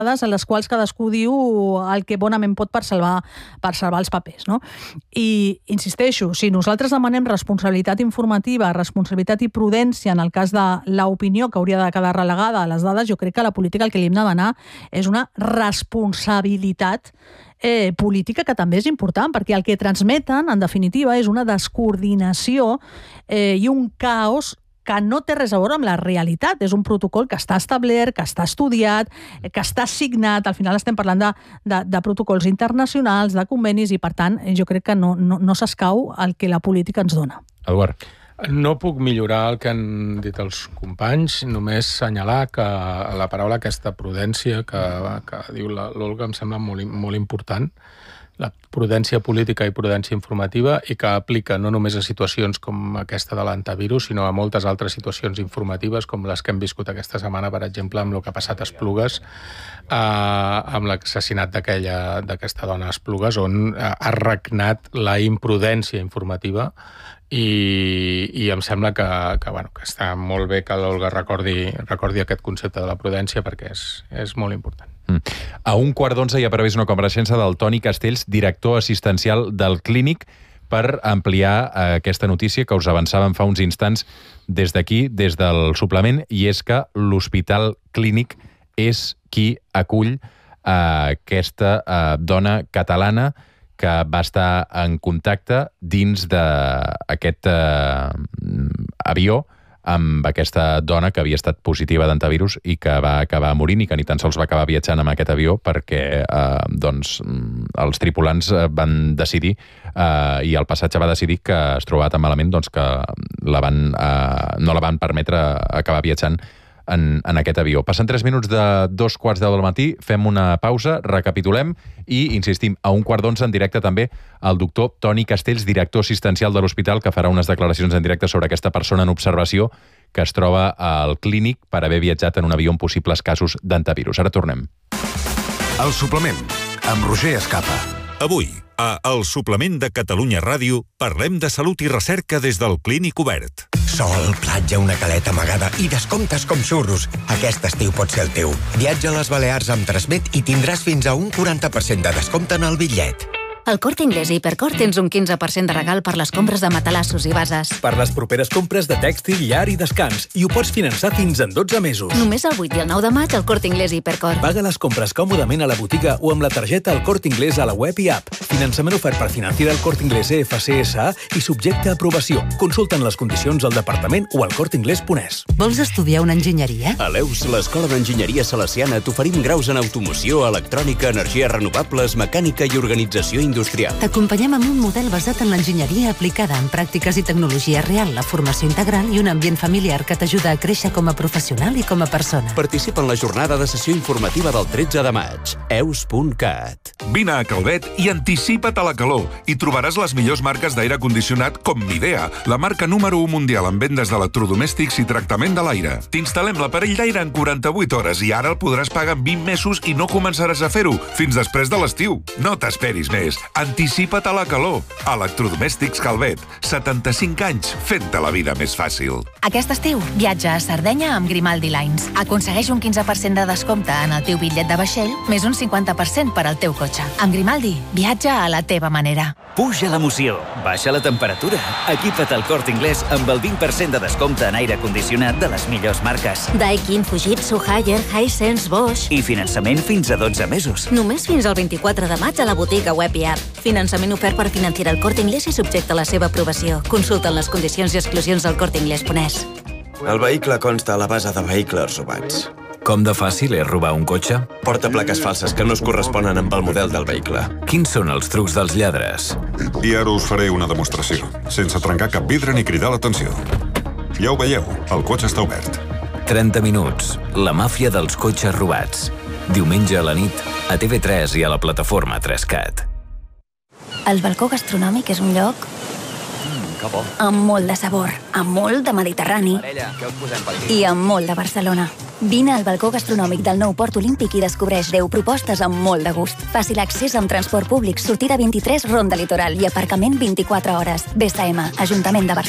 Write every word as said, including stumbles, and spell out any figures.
en les quals cadascú diu el que bonament pot per salvar, per salvar els papers, no? I insisteixo, si nosaltres demanem responsabilitat informativa, responsabilitat i prudència en el cas de l'opinió que hauria de quedar relegada a les dades, jo crec que la política el que li hem de demanar és una responsabilitat eh, política que també és important, perquè el que transmeten, en definitiva, és una descoordinació eh, i un caos que no té res a veure amb la realitat. És un protocol que està establert, que està estudiat, que està signat. Al final estem parlant de, de, de protocols internacionals, de convenis, i per tant jo crec que no, no, no s'escau el que la política ens dona. Eduard. No puc millorar el que han dit els companys, només assenyalar que la paraula aquesta prudència que, que diu l'Olga em sembla molt, molt important, la prudència política i prudència informativa, i que aplica no només a situacions com aquesta de l'antivirus, sinó a moltes altres situacions informatives com les que hem viscut aquesta setmana, per exemple, amb el que ha passat a Esplugues, eh, amb l'assassinat d'aquesta dona a Esplugues, on ha regnat la imprudència informativa. I, i em sembla que, que, bueno, que està molt bé que l'Olga recordi, recordi aquest concepte de la prudència, perquè és, és molt important. Mm. A un quart d'onze hi ha previst una compareixença del Toni Castells, director assistencial del Clínic, per ampliar aquesta notícia que us avançàvem fa uns instants des d'aquí, des del suplement, i és que l'Hospital Clínic és qui acull eh, aquesta eh, dona catalana que va estar en contacte dins d'aquest eh, avió amb aquesta dona que havia estat positiva d'antivirus i que va acabar morint, i que ni tan sols va acabar viatjant amb aquest avió perquè eh, doncs, els tripulants van decidir eh, i el passatge va decidir que es trobava tan malament doncs, que la van, eh, no la van permetre acabar viatjant En, en aquest avió. Passen tres minuts de dos quarts de deu del matí, fem una pausa, recapitulem i, insistim, a un quart d'onze en directe també el doctor Toni Castells, director assistencial de l'hospital, que farà unes declaracions en directe sobre aquesta persona en observació que es troba al Clínic per haver viatjat en un avió amb possibles casos d'antivirus. Ara tornem. El suplement, amb Roger Escapa. Avui, a El Suplement de Catalunya Ràdio, parlem de salut i recerca des del Clínic Obert. Sol, platja, una caleta amagada i descomptes com xurros. Aquest estiu pot ser el teu. Viatja a les Balears amb Transmet i tindràs fins a un quaranta per cent de descompte en el bitllet. Al Corte Inglés i Hipercor tens un quinze per cent de regal per les compres de matalassos i bases. Per les properes compres de tèxtil, llar i descans. I ho pots finançar fins en dotze mesos. Només el vuit i el nou de maig al Corte Inglés i Hipercor. Paga les compres còmodament a la botiga o amb la targeta al Corte Inglés a la web i app. Finançament ofert per Financiera al Corte Inglés E F C S A i subjecte a aprovació. Consulten les condicions al departament o al corteinglés punt es. Vols estudiar una enginyeria? A l'E U S, l'Escola d'Enginyeria Salesiana, t'oferim graus en automoció, electrònica, energies renovables, mecànica i organització industrial. T'acompanyem amb un model basat en l'enginyeria aplicada en pràctiques i tecnologia real, la formació integral i un ambient familiar que t'ajuda a créixer com a professional i com a persona. Participa en la jornada de sessió informativa del tretze de maig. e u s punt cat. Vine a Calvet i anticipa't a la calor. Hi trobaràs les millors marques d'aire condicionat com Midea, la marca número u mundial en vendes d'electrodomèstics i tractament de l'aire. T'instal·lem l'aparell d'aire en quaranta-vuit hores i ara el podràs pagar en vint mesos i no començaràs a fer-ho fins després de l'estiu. No t'esperis més. Anticipa't a la calor. Electrodomèstics Calvet. setanta-cinc anys fent-te la vida més fàcil. Aquest estiu, viatja a Sardenya amb Grimaldi Lines. Aconsegueix un quinze per cent de descompte en el teu bitllet de vaixell, més un cinquanta per cent per al teu cotxe. Amb Grimaldi, viatja a la teva manera. Puja l'emoció, baixa la temperatura. Equipa't al Corte Inglés amb el vint per cent de descompte en aire condicionat de les millors marques. Daikin, Fujitsu, Haier, Hisense, Bosch. I finançament fins a dotze mesos. Només fins al vint-i-quatre de maig a la botiga web i app. Finançament ofert per Financiera al Corte Inglés i subjecte a la seva aprovació. Consulta les condicions i exclusions del corte inglés punt es. El vehicle consta a la base de vehicles robats. Com de fàcil és robar un cotxe? Porta plaques falses que no es corresponen amb el model del vehicle. Quins són els trucs dels lladres? I ara us faré una demostració, sense trencar cap vidre ni cridar l'atenció. Ja ho veieu, el cotxe està obert. trenta minuts. La màfia dels cotxes robats. Diumenge a la nit, a T V tres i a la plataforma tres cat. El balcó gastronòmic és un lloc amb molt de sabor, amb molt de Mediterrani i amb molt de Barcelona. Vine al balcó gastronòmic del nou Port Olímpic i descobreix deu propostes amb molt de gust. Fàcil accés amb transport públic, sortida vint-i-tres, Ronda Litoral i aparcament vint-i-quatre hores. B S M, Ajuntament de Barcelona.